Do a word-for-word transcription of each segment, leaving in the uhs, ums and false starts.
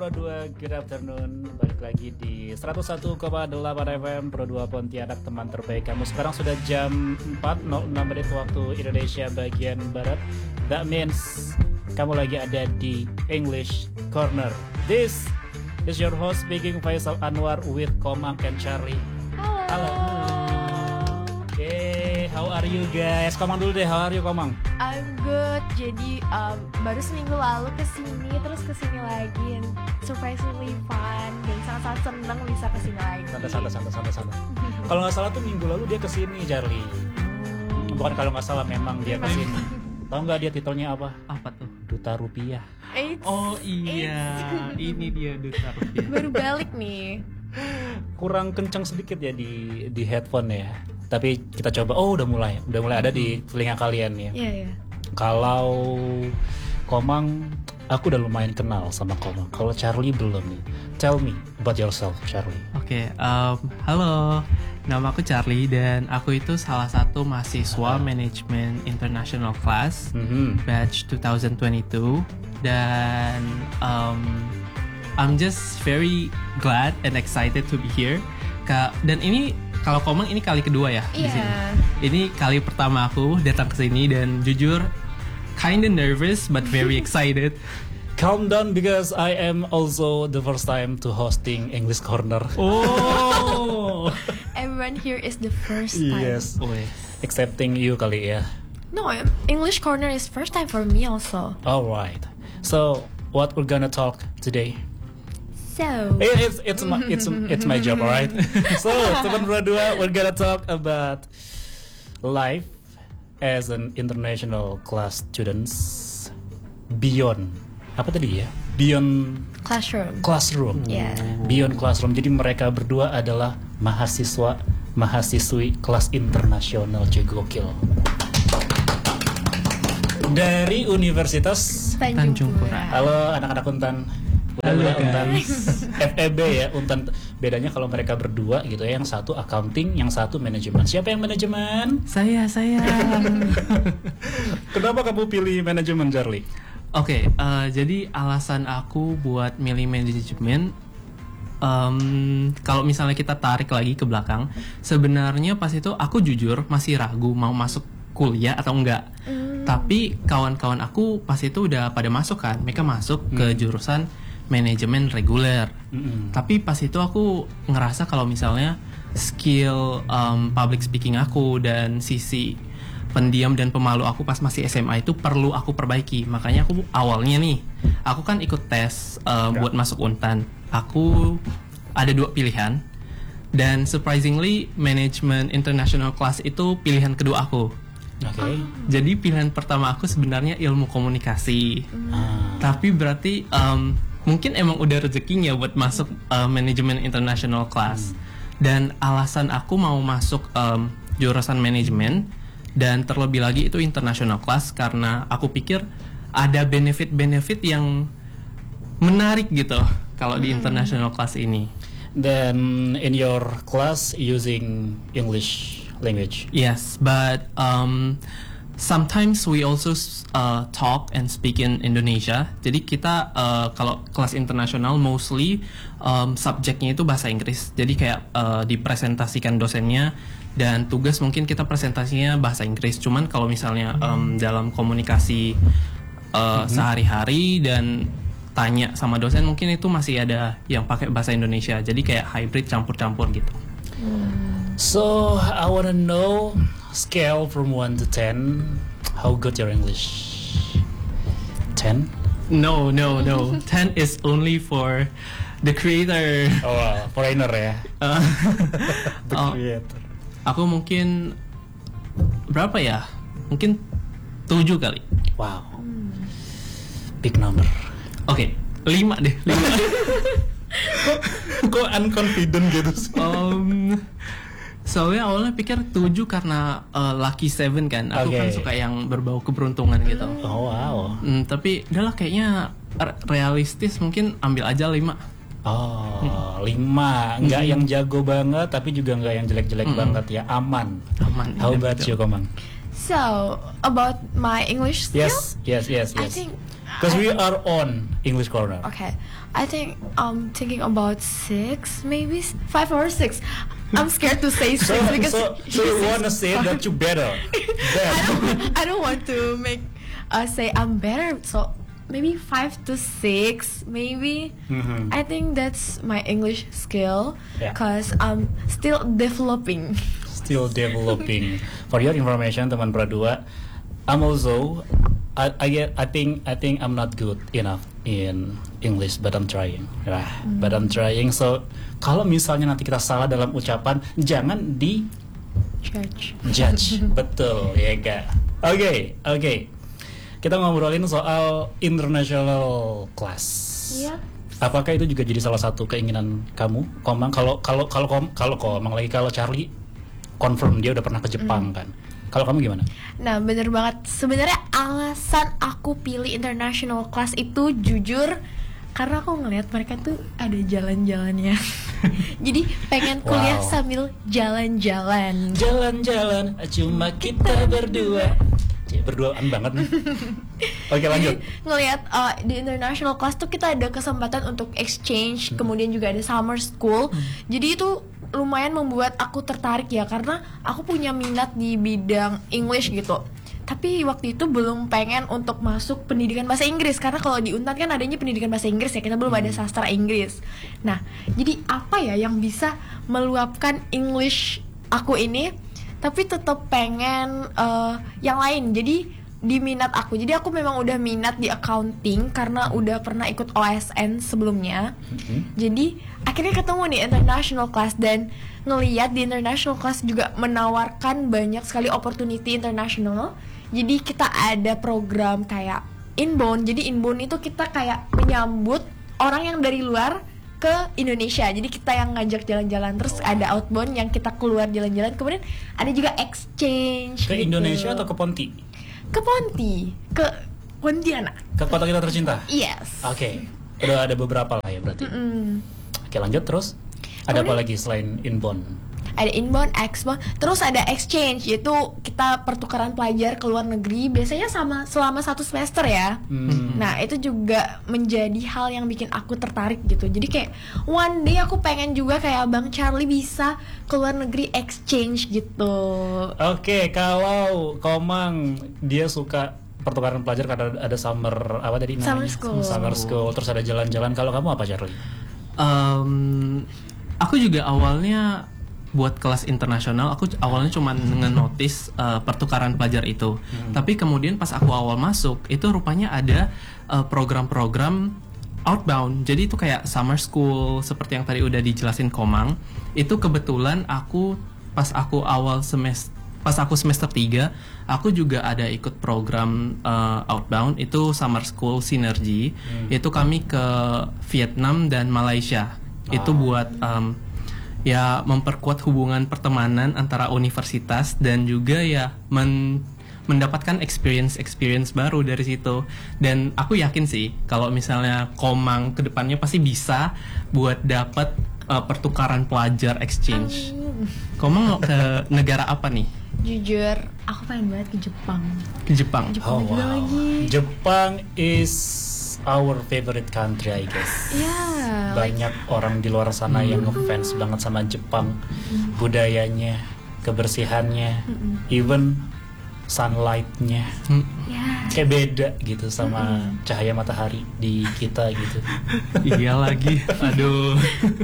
Pro dua, good afternoon. Balik lagi di seratus satu koma delapan F M Pro dua Pontianak, teman terbaik kamu. Sekarang sudah jam empat nol enam menit waktu Indonesia bagian Barat. That means kamu lagi ada di English Corner. This is your host speaking, Faisal Anwar, with Komang and Charlie. Halo. Halo. Okay, how are you guys? Komang dulu deh, how are you Komang? I'm good. Jadi um, baru seminggu lalu kesini, terus kesini lagi, and surprisingly fun dan sangat-sangat senang bisa kesini lagi. Santai, santai, santai, santai, santai. Kalau nggak salah tuh minggu lalu dia kesini, Charlie. Bukan kalau nggak salah, memang dia kesini. Tahu nggak dia titelnya apa? Apa tuh? Duta Rupiah. It's, Oh iya, ini dia Duta Rupiah. baru balik nih. Kurang kencang sedikit ya di di headphone ya. Tapi kita coba. Oh, udah mulai, udah mulai ada di telinga kalian ya. Iya yeah, iya. Yeah. Kalau Komang, aku udah lumayan kenal sama Komang. Kalau Charlie belum nih. Tell me about yourself, Charlie. Oke, okay, um, halo. Nama aku Charlie dan aku itu salah satu mahasiswa Management International Class Mm-hmm. batch twenty twenty-two, dan um, I'm just very glad and excited to be here. Ka- dan ini kalau Komang ini kali kedua ya di Iya. sini. Ini kali pertama aku datang ke sini dan jujur kinda nervous but very excited. Calm down because I am also the first time to hosting English Corner. Oh. Everyone here is the first time. Yes. Oh, yes. Excepting you kali ya. No, English Corner is first time for me also. Alright. So, what we're gonna talk today? So. It- It's it's my it's it's my job, alright. So, teman berdua, we're gonna talk about life as an international class students beyond apa tadi ya? Beyond Classroom. classroom. Yeah. Beyond classroom. Jadi mereka berdua adalah mahasiswa mahasiswi kelas internasional, cuy, gokil. Dari Universitas. Tanjung Pura. Halo anak-anak Untan. Halo, Udah Untan guys. F E B ya, Untan. Bedanya kalau mereka berdua gitu ya, yang satu accounting, yang satu manajemen. Siapa yang manajemen? Saya, saya. Kenapa kamu pilih manajemen, Charlie? Oke, eh, jadi alasan aku buat milih manajemen, um, kalau misalnya kita tarik lagi ke belakang, sebenarnya pas itu aku jujur masih ragu mau masuk kuliah atau enggak. Mm. Tapi kawan-kawan aku pas itu udah pada masuk kan, mereka masuk ke jurusan manajemen reguler. Mm-mm. Tapi pas itu aku ngerasa kalau misalnya skill um, public speaking aku dan sisi pendiam dan pemalu aku pas masih S M A itu perlu aku perbaiki. Makanya aku awalnya nih, aku kan ikut tes uh, buat masuk Untan. Aku ada dua pilihan, dan surprisingly Management International Class itu pilihan kedua aku. Oke. Jadi pilihan pertama aku sebenarnya ilmu komunikasi. Ah. Tapi berarti um, mungkin emang udah rezekinya buat masuk uh, manajemen international class. Dan alasan aku mau masuk um, jurusan manajemen dan terlebih lagi itu international class karena aku pikir ada benefit-benefit yang menarik gitu kalau di international class ini. Then in your class using English language. Yes, but um, sometimes we also uh, talk and speak in Indonesia. Jadi kita uh, kalau kelas internasional mostly um, subjeknya itu bahasa Inggris. Jadi kayak uh, dipresentasikan dosennya dan tugas mungkin kita presentasinya bahasa Inggris. Cuman kalau misalnya um, dalam komunikasi uh, sehari-hari dan tanya sama dosen mungkin itu masih ada yang pakai bahasa Indonesia. Jadi kayak hybrid campur-campur gitu. So I wanna know scale from one to ten, how good your English? Ten? No, no, no. ten is only for the creator. Oh, wow. Foreigner ya. Uh, The oh, creator. aku mungkin berapa ya? Mungkin tujuh kali. Wow. Big number. Oke, lima deh. Lima. Kok unconfident gitu sih? um, soalnya awalnya pikir tujuh karena uh, lucky seven kan. Aku Oke. kan suka yang berbau keberuntungan gitu. Oh wow. Hmm, tapi udahlah kayaknya re- realistis mungkin ambil aja lima. Oh, lima. Nggak yang jago banget, tapi juga nggak yang jelek-jelek banget ya. Aman. Aman. How Iya, about betul. you, Komang? So about my English skill, Yes, yes, yes, I yes. think Because we are on English Corner. Okay, I think I'm thinking about six, maybe s- five or six. I'm scared to say So, six because so, so you wanna say that you better? I don't, I don't want to make uh, say I'm better. So maybe five to six, maybe. Mhm. I think that's my English skill Yeah. because I'm still developing. Still developing. For your information, teman Pro dua, I'm also I I get I think I think I'm not good enough in English, but I'm trying. Nah, but I'm trying. So kalau misalnya nanti kita salah dalam ucapan, jangan di Church. judge. Betul, ya enggak? Oke, oke. Kita ngobrolin soal international class. Iya. Apakah itu juga jadi salah satu keinginan kamu, Komang? Kalau kalau kalau Kom- kalau Komang lagi, kalau Charlie confirm dia udah pernah ke Jepang kan? Kalau kamu gimana? Nah, bener banget. Sebenarnya alasan aku pilih international class itu jujur karena aku ngelihat mereka tuh ada jalan-jalannya. Jadi pengen kuliah Wow. sambil jalan-jalan. Jalan-jalan cuma kita berdua. Cie, berduaan banget nih. Oke, lanjut. Jadi ngelihat uh, di international class tuh kita ada kesempatan untuk exchange, kemudian juga ada summer school. Jadi itu lumayan membuat aku tertarik ya karena aku punya minat di bidang English gitu. Tapi waktu itu belum pengen untuk masuk pendidikan bahasa Inggris karena kalau di Untan kan adanya pendidikan bahasa Inggris ya, kita belum ada sastra Inggris. Nah, jadi apa ya yang bisa meluapkan English aku ini tapi tetap pengen uh, yang lain. Jadi di minat aku. Jadi aku memang udah minat di accounting karena udah pernah ikut O S N sebelumnya. Mhm. Jadi akhirnya ketemu nih international class dan ngeliat di international class juga menawarkan banyak sekali opportunity international. Jadi kita ada program kayak inbound. Jadi inbound itu kita kayak menyambut orang yang dari luar ke Indonesia. Jadi kita yang ngajak jalan-jalan. Terus ada outbound yang kita keluar jalan-jalan. Kemudian ada juga exchange Ke gitu. Indonesia atau ke Ponti? Ke Ponti, ke Pontianak. Ke kota kita tercinta? Yes. Oke, udah ada beberapa lah ya berarti. Mm. Oke, lanjut terus. Ada apa lagi selain inbound? Ada inbound, exbound, terus ada exchange, yaitu kita pertukaran pelajar ke luar negeri. Biasanya sama selama satu semester ya. Hmm. Nah itu juga menjadi hal yang bikin aku tertarik gitu. Jadi kayak one day aku pengen juga kayak Bang Charlie bisa ke luar negeri exchange gitu. Oke, kalau Komang dia suka pertukaran pelajar karena ada summer apa tadi namanya? Summer school. Summer school, terus ada jalan-jalan. Kalau kamu apa, Charlie? Um, aku juga awalnya buat kelas internasional, aku awalnya cuma nge-notice uh, pertukaran pelajar itu. Hmm. Tapi kemudian pas aku awal masuk, itu rupanya ada uh, program-program outbound. Jadi itu kayak summer school seperti yang tadi udah dijelasin Komang. Itu kebetulan aku pas aku awal semester pas aku semester tiga, aku juga ada ikut program uh, outbound, itu summer school sinergi. Hmm. Itu kami ke Vietnam dan Malaysia. Ah. Itu buat um, ya memperkuat hubungan pertemanan antara universitas dan juga ya men mendapatkan experience-experience baru dari situ. Dan aku yakin sih kalau misalnya Komang kedepannya pasti bisa buat dapat uh, pertukaran pelajar exchange. Hmm. Komang mau ke negara apa nih? Jujur, aku pengen banget ke Jepang. Ke Jepang. Jepang Oh juga wow, lagi. Jepang is our favorite country, I guess. Ya, like, Banyak orang di luar sana yang ngefans banget sama Jepang, budayanya, kebersihannya, even sunlightnya Hmm. ya. kayak beda gitu sama cahaya matahari di kita gitu. Iya lagi. Aduh.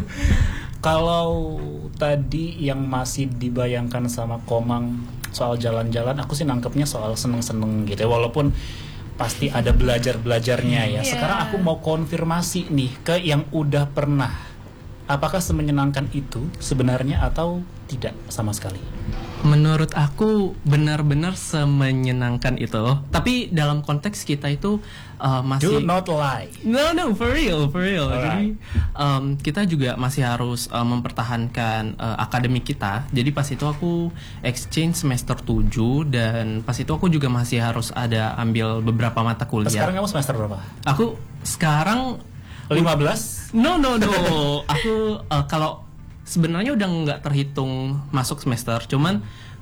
Kalau tadi yang masih dibayangkan sama Komang soal jalan-jalan, aku sih nangkepnya soal seneng-seneng gitu ya, walaupun pasti ada belajar-belajarnya ya. Yeah. Sekarang aku mau konfirmasi nih ke yang udah pernah. Apakah semenyenangkan itu sebenarnya atau tidak sama sekali? Menurut aku benar-benar semenyenangkan itu. Tapi dalam konteks kita itu uh, masih Do not lie. No no for real for real. Alright. Jadi um, kita juga masih harus uh, mempertahankan uh, akademik kita. Jadi pas itu aku exchange semester tujuh dan pas itu aku juga masih harus ada ambil beberapa mata kuliah. Sekarang kamu semester berapa? Aku sekarang lima belas? no no no. Aku uh, kalau sebenarnya udah nggak terhitung masuk semester, cuman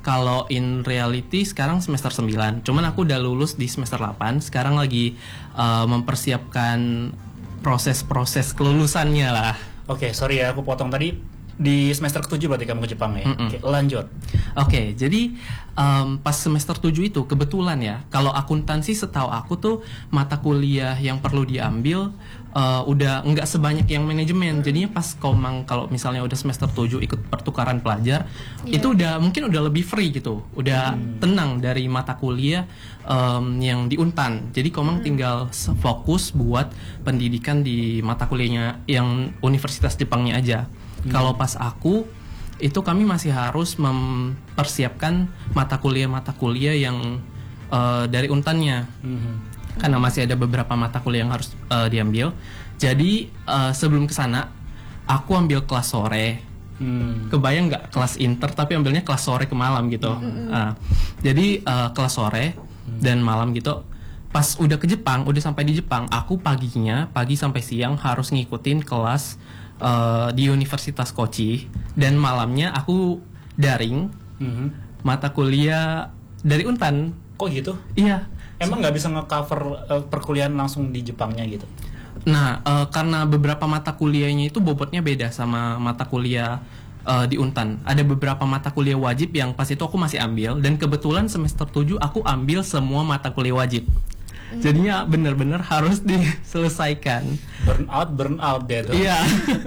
kalau in reality sekarang semester sembilan. Cuman aku udah lulus di semester delapan. Sekarang lagi uh, mempersiapkan proses-proses kelulusannya lah. Oke, okay, sorry ya aku potong tadi. Di semester ketujuh berarti kamu ke Jepang ya? Mm-mm. Oke, lanjut. Oke, okay, jadi um, pas semester tujuh itu kebetulan ya, kalau akuntansi setahu aku tuh mata kuliah yang perlu diambil uh, udah nggak sebanyak yang manajemen. Jadinya pas Komang kalau misalnya udah semester tujuh ikut pertukaran pelajar, Yeah. itu udah mungkin udah lebih free gitu, udah Hmm. tenang dari mata kuliah um, yang di Untan. Jadi Komang tinggal fokus buat pendidikan di mata kuliahnya yang Universitas Jepangnya aja. Kalau pas aku itu kami masih harus mempersiapkan mata kuliah-mata kuliah yang uh, dari untannya, Mhm. karena masih ada beberapa mata kuliah yang harus uh, diambil. Jadi uh, sebelum kesana aku ambil kelas sore. Hmm. Kebayang nggak kelas inter tapi ambilnya kelas sore ke malam gitu. Uh, jadi uh, kelas sore dan malam gitu. Pas udah ke Jepang, udah sampai di Jepang, aku paginya pagi sampai siang harus ngikutin kelas uh, di Universitas Kochi, dan malamnya aku daring Mhm. mata kuliah dari Untan. Kok gitu? Iya. Emang nggak bisa nge-cover uh, perkuliahan langsung di Jepangnya gitu? Nah, uh, karena beberapa mata kuliahnya itu bobotnya beda sama mata kuliah uh, di Untan. Ada beberapa mata kuliah wajib yang pas itu aku masih ambil, dan kebetulan semester tujuh aku ambil semua mata kuliah wajib. Jadinya bener-bener harus diselesaikan. Burn out, burn out deh tuh. Iya.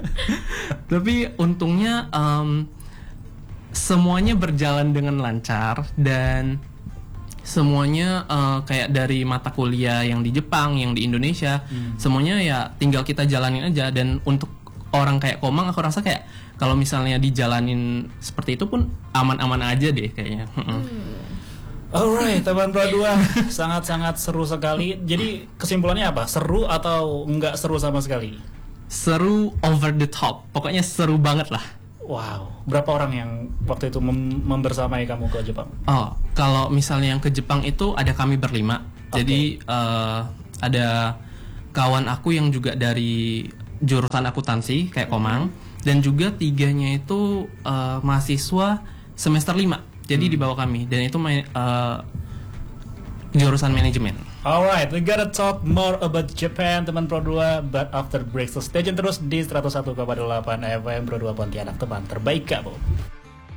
Tapi untungnya um, semuanya berjalan dengan lancar, dan semuanya uh, kayak dari mata kuliah yang di Jepang, yang di Indonesia, semuanya ya tinggal kita jalanin aja. Dan untuk orang kayak Komang, aku rasa kayak kalau misalnya dijalanin seperti itu pun aman-aman aja deh kayaknya. Alright, teman Pro dua, sangat-sangat seru sekali. Jadi kesimpulannya apa? Seru atau nggak seru sama sekali? Seru over the top, pokoknya seru banget lah. Wow, berapa orang yang waktu itu mem- membersamai kamu ke Jepang? Oh, kalau misalnya yang ke Jepang itu ada kami berlima. Oke. Jadi eh, ada kawan aku yang juga dari jurusan akuntansi kayak Komang, dan juga tiganya itu eh, mahasiswa semester lima. Jadi di bawah kami, dan itu main, eh, jurusan manajemen. Alright, we gotta talk more about Japan, teman Pro dua. But after break, so stay tune terus di seratus satu koma delapan F M Pro dua Pontianak, teman terbaik kamu.